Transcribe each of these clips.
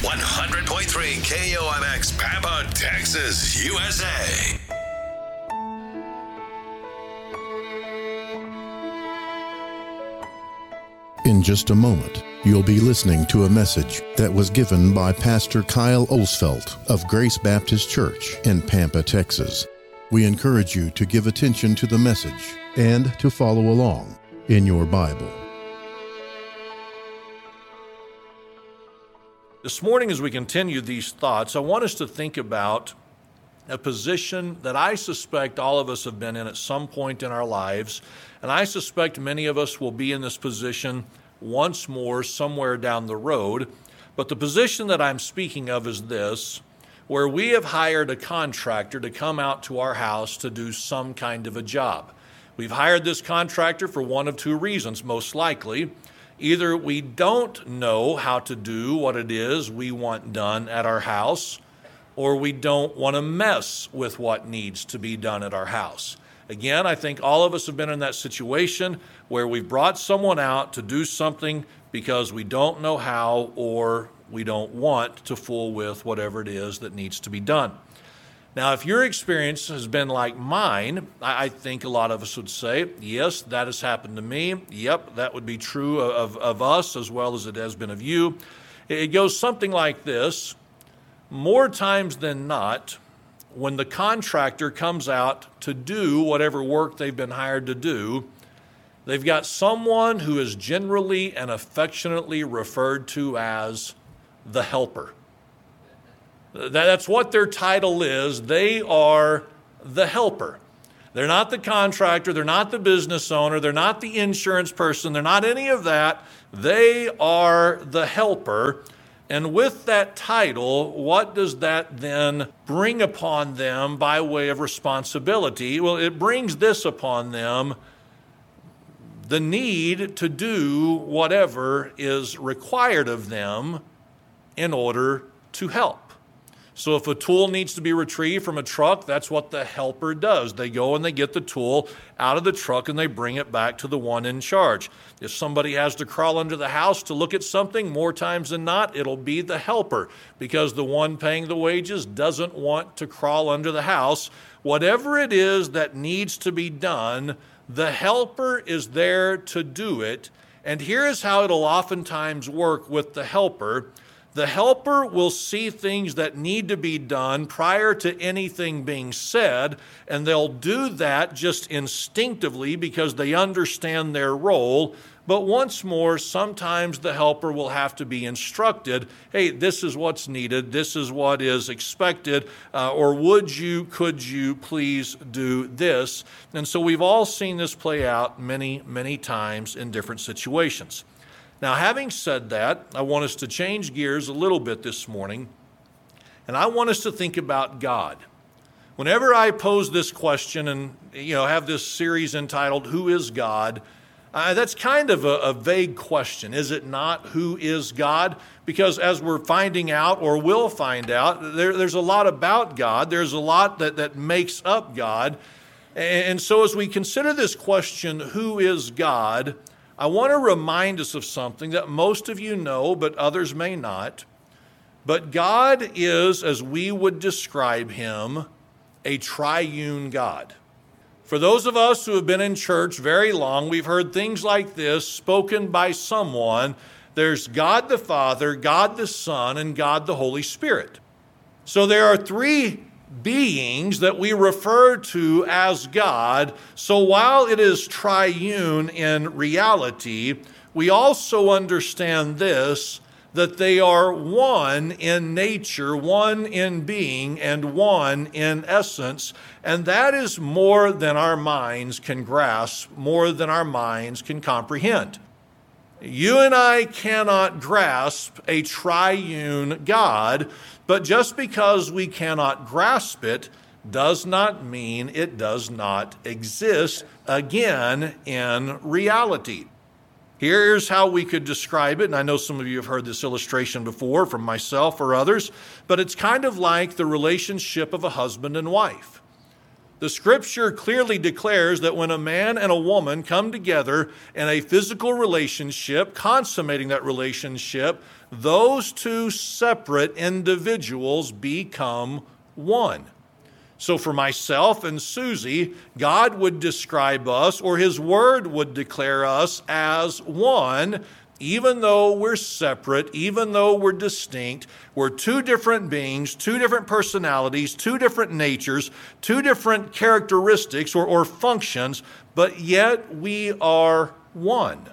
100.3 KOMX Pampa, Texas, USA. In just a moment, you'll be listening to a message that was given by Pastor Kyle Osfelt of Grace Baptist Church in Pampa, Texas. We encourage you to give attention to the message and to follow along in your Bible. This morning, as we continue these thoughts, I want us to think about a position that I suspect all of us have been in at some point in our lives, and I suspect many of us will be in this position once more somewhere down the road. But the position that I'm speaking of is this, where we have hired a contractor to come out to our house to do some kind of a job. We've hired this contractor for one of two reasons, most likely. Either we don't know how to do what it is we want done at our house, or we don't want to mess with what needs to be done at our house. Again, I think all of us have been in that situation where we've brought someone out to do something because we don't know how or we don't want to fool with whatever it is that needs to be done. Now, if your experience has been like mine, I think a lot of us would say, yes, that has happened to me. Yep, that would be true of us as well as it has been of you. It goes something like this. More times than not, when the contractor comes out to do whatever work they've been hired to do, they've got someone who is generally and affectionately referred to as the helper. That's what their title is. They are the helper. They're not the contractor. They're not the business owner. They're not the insurance person. They're not any of that. They are the helper. And with that title, what does that then bring upon them by way of responsibility? Well, it brings this upon them, the need to do whatever is required of them in order to help. So if a tool needs to be retrieved from a truck, that's what the helper does. They go and they get the tool out of the truck and they bring it back to the one in charge. If somebody has to crawl under the house to look at something, more times than not, it'll be the helper because the one paying the wages doesn't want to crawl under the house. Whatever it is that needs to be done, the helper is there to do it. And here's how it'll oftentimes work with the helper. The helper will see things that need to be done prior to anything being said, and they'll do that just instinctively because they understand their role. But once more, sometimes the helper will have to be instructed, hey, this is what's needed, this is what is expected, or could you please do this? And so we've all seen this play out many, many times in different situations. Now, having said that, I want us to change gears a little bit this morning, and I want us to think about God. Whenever I pose this question and have this series entitled, Who is God? That's kind of a vague question, is it not? Who is God? Because as we're finding out or will find out, there's a lot about God. There's a lot that makes up God. And so as we consider this question, who is God? I want to remind us of something that most of you know, but others may not. But God is, as we would describe him, a triune God. For those of us who have been in church very long, we've heard things like this spoken by someone. There's God the Father, God the Son, and God the Holy Spirit. So there are three beings that we refer to as God. So while it is triune in reality, we also understand this, that they are one in nature, one in being, and one in essence. And that is more than our minds can grasp, more than our minds can comprehend. You and I cannot grasp a triune God, but just because we cannot grasp it does not mean it does not exist, again, in reality. Here's how we could describe it, and I know some of you have heard this illustration before from myself or others, but it's kind of like the relationship of a husband and wife. The Scripture clearly declares that when a man and a woman come together in a physical relationship, consummating that relationship, those two separate individuals become one. So for myself and Susie, God would describe us, or His Word would declare us as one, even though we're separate, even though we're distinct. We're two different beings, two different personalities, two different natures, two different characteristics or functions, but yet we are one.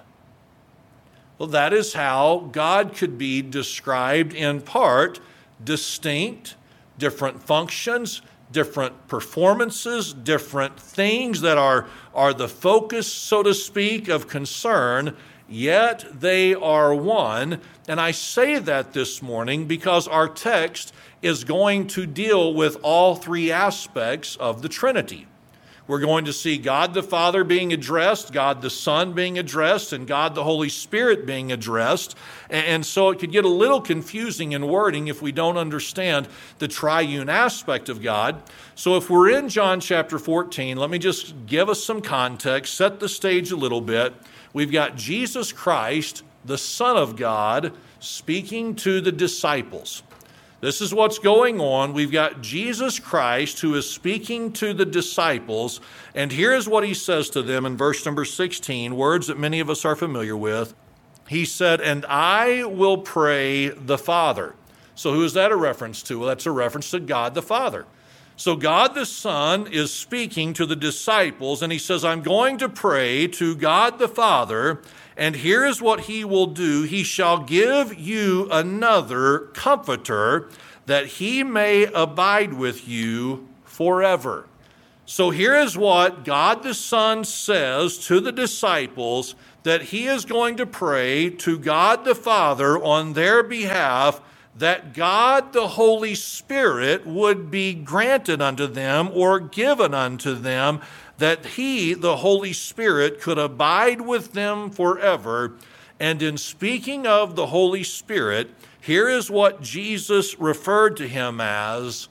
Well, that is how God could be described in part: distinct, different functions, different performances, different things that are the focus, so to speak, of concern, yet they are one. And I say that this morning because our text is going to deal with all three aspects of the Trinity. We're going to see God the Father being addressed, God the Son being addressed, and God the Holy Spirit being addressed. And so it could get a little confusing in wording if we don't understand the triune aspect of God. So if we're in John chapter 14, let me just give us some context, set the stage a little bit. We've got Jesus Christ, the Son of God, speaking to the disciples. This is what's going on. We've got Jesus Christ who is speaking to the disciples, and here's what He says to them in verse number 16, words that many of us are familiar with. He said, "And I will pray the Father." So who is that a reference to? Well, that's a reference to God the Father. So God the Son is speaking to the disciples, and He says, "I'm going to pray to God the Father, and here is what He will do. He shall give you another Comforter, that He may abide with you forever." So here is what God the Son says to the disciples, that He is going to pray to God the Father on their behalf, that God the Holy Spirit would be granted unto them or given unto them, that He, the Holy Spirit, could abide with them forever. And in speaking of the Holy Spirit, here is what Jesus referred to Him as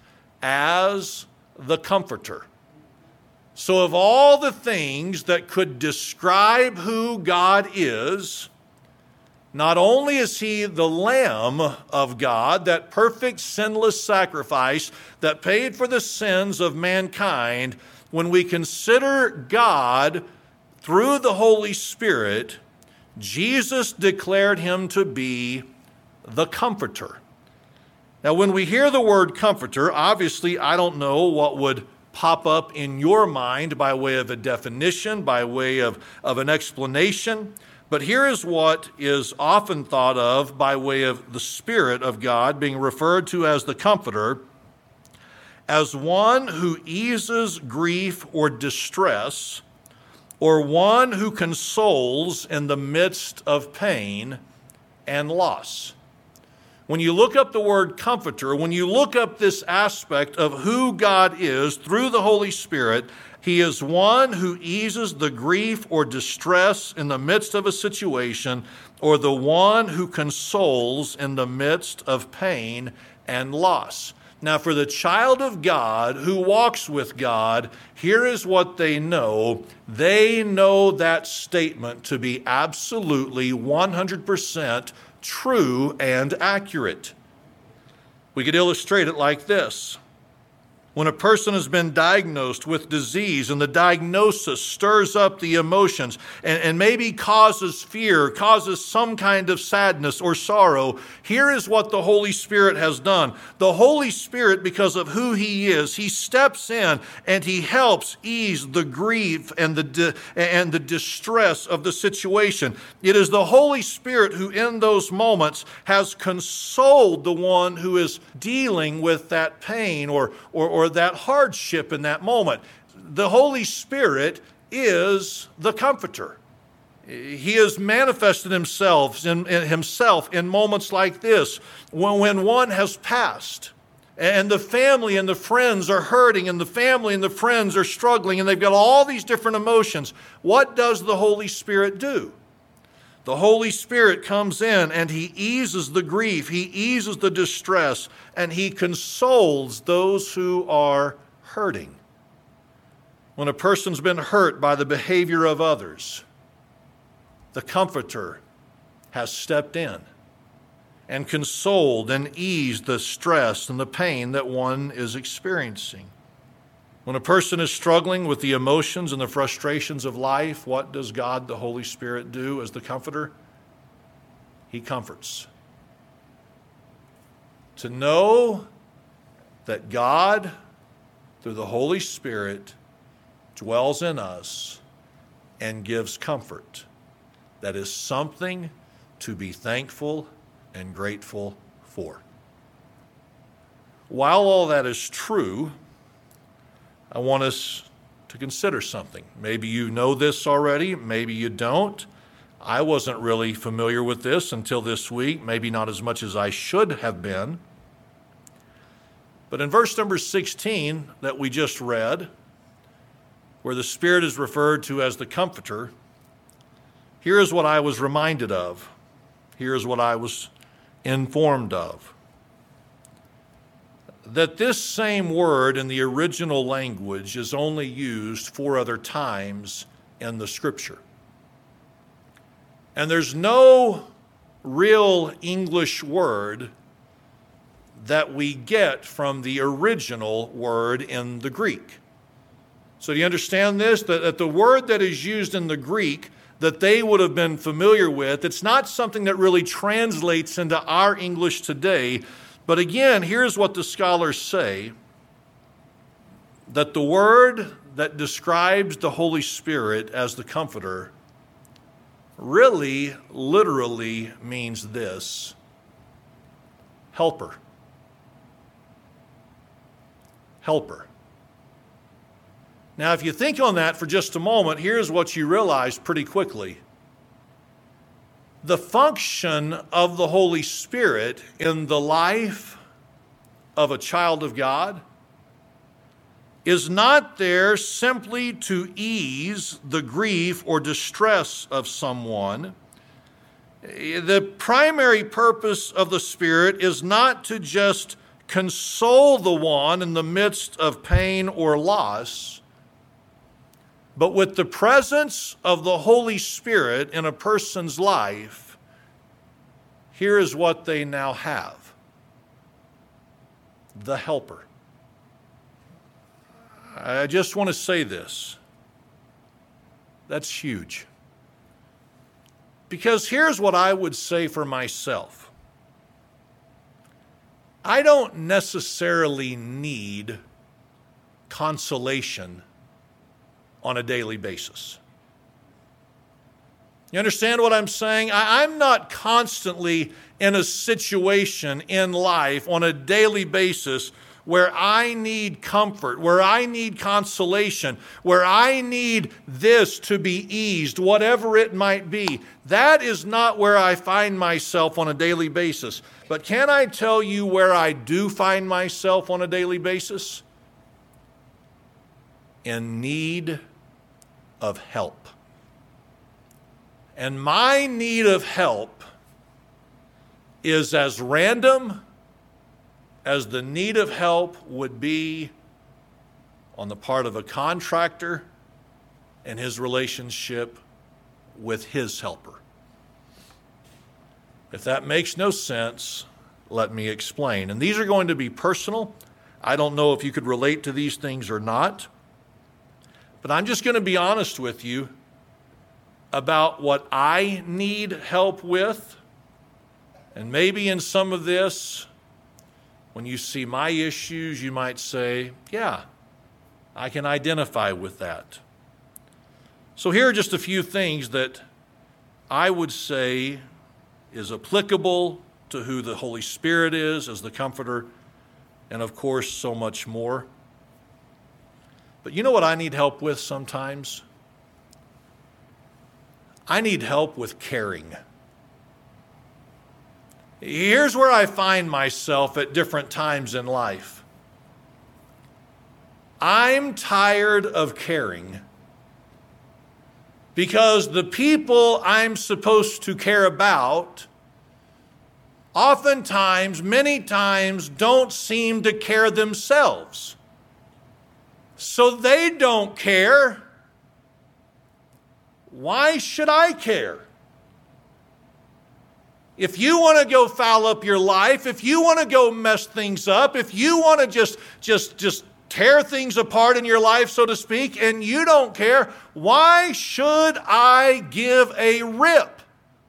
the Comforter. So of all the things that could describe who God is, not only is He the Lamb of God, that perfect sinless sacrifice that paid for the sins of mankind, when we consider God through the Holy Spirit, Jesus declared Him to be the Comforter. Now, when we hear the word Comforter, obviously I don't know what would pop up in your mind by way of a definition, by way of an explanation. But here is what is often thought of by way of the Spirit of God being referred to as the Comforter, as one who eases grief or distress, or one who consoles in the midst of pain and loss. When you look up the word Comforter, when you look up this aspect of who God is through the Holy Spirit, He is one who eases the grief or distress in the midst of a situation, or the one who consoles in the midst of pain and loss. Now, for the child of God who walks with God, here is what they know. They know that statement to be absolutely 100% true and accurate. We could illustrate it like this. When a person has been diagnosed with disease and the diagnosis stirs up the emotions and maybe causes fear, causes some kind of sadness or sorrow, here is what the Holy Spirit has done. The Holy Spirit, because of who He is, He steps in and He helps ease the grief and the distress of the situation. It is the Holy Spirit who in those moments has consoled the one who is dealing with that pain or that hardship in that moment. The Holy Spirit is the Comforter. He has manifested Himself in moments like this, when one has passed and the family and the friends are hurting and the family and the friends are struggling and they've got all these different emotions. What does the Holy Spirit do? The Holy Spirit comes in and He eases the grief, He eases the distress, and He consoles those who are hurting. when a person's been hurt by the behavior of others, the Comforter has stepped in and consoled and eased the stress and the pain that one is experiencing. When a person is struggling with the emotions and the frustrations of life, what does God, the Holy Spirit, do as the Comforter? He comforts. To know that God, through the Holy Spirit, dwells in us and gives comfort, that is something to be thankful and grateful for. While all that is true, I want us to consider something. Maybe you know this already, maybe you don't. I wasn't really familiar with this until this week, maybe not as much as I should have been. But in verse number 16 that we just read, where the Spirit is referred to as the Comforter, here is what I was reminded of. Here is what I was informed of. That this same word in the original language is only used 4 other times in the Scripture. And there's no real English word that we get from the original word in the Greek. So do you understand this? That the word that is used in the Greek that they would have been familiar with, it's not something that really translates into our English today. But again, here's what the scholars say, that the word that describes the Holy Spirit as the Comforter really, literally means this: helper. Helper. Now, if you think on that for just a moment, here's what you realize pretty quickly. The function of the Holy Spirit in the life of a child of God is not there simply to ease the grief or distress of someone. The primary purpose of the Spirit is not to just console the one in the midst of pain or loss, but with the presence of the Holy Spirit in a person's life, here is what they now have: the helper. I just want to say this. That's huge. Because here's what I would say for myself. I don't necessarily need consolation on a daily basis. You understand what I'm saying? I'm not constantly in a situation in life on a daily basis where I need comfort, where I need consolation, where I need this to be eased, whatever it might be. That is not where I find myself on a daily basis. But can I tell you where I do find myself on a daily basis? In need of help. And my need of help is as random as the need of help would be on the part of a contractor and his relationship with his helper. If that makes no sense, let me explain. And these are going to be personal. I don't know if you could relate to these things or not. But I'm just going to be honest with you about what I need help with. And maybe in some of this, when you see my issues, you might say, yeah, I can identify with that. So here are just a few things that I would say is applicable to who the Holy Spirit is as the Comforter, and of course, so much more. But you know what I need help with sometimes? I need help with caring. Here's where I find myself at different times in life. I'm tired of caring because the people I'm supposed to care about oftentimes, many times, don't seem to care themselves. so they don't care. Why should I care? If you want to go foul up your life, if you want to go mess things up, if you want to just tear things apart in your life, so to speak, and you don't care, why should I give a rip?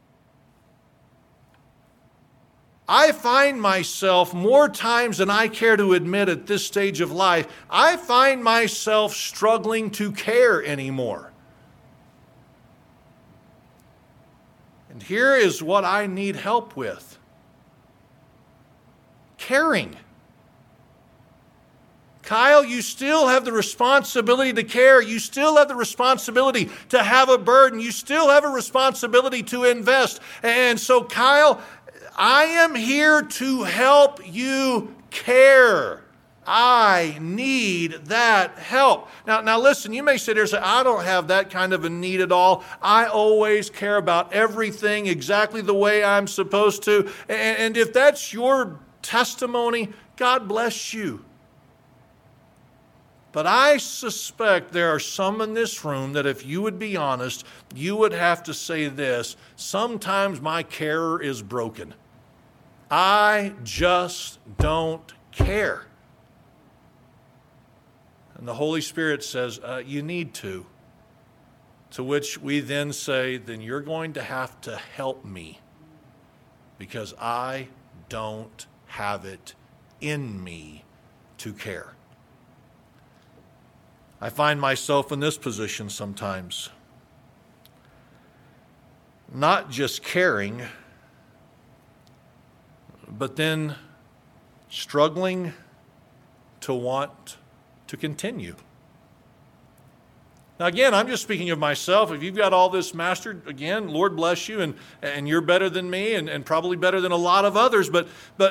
I find myself, more times than I care to admit at this stage of life, I find myself struggling to care anymore. And here is what I need help with. Caring. Kyle, you still have the responsibility to care. You still have the responsibility to have a burden. You still have a responsibility to invest. And so, Kyle, I am here to help you care. I need that help. Now listen, you may sit here and say, I don't have that kind of a need at all. I always care about everything exactly the way I'm supposed to. And if that's your testimony, God bless you. But I suspect there are some in this room that if you would be honest, you would have to say this: sometimes my care is broken. I just don't care. And the Holy Spirit says, you need to. To which we then say, then you're going to have to help me because I don't have it in me to care. I find myself in this position sometimes. Not just caring, but then struggling to want to continue. Now again, I'm just speaking of myself. If you've got all this mastered, again, Lord bless you, and you're better than me and probably better than a lot of others, but